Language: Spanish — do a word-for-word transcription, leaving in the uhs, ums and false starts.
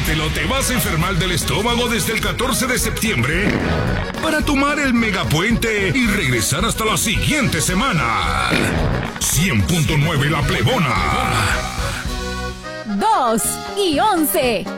Tómatelo, te vas a enfermar del estómago desde el catorce de septiembre para tomar el megapuente y regresar hasta la siguiente semana. cien punto nueve La Plebona. dos y once.